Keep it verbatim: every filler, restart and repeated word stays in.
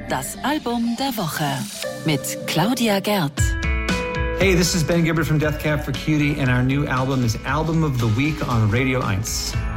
Das Album der Woche mit Claudia Gerd. Hey, this is Ben Gibbard from Death Cab for Cutie, and our new album is Album of the Week on Radio eins.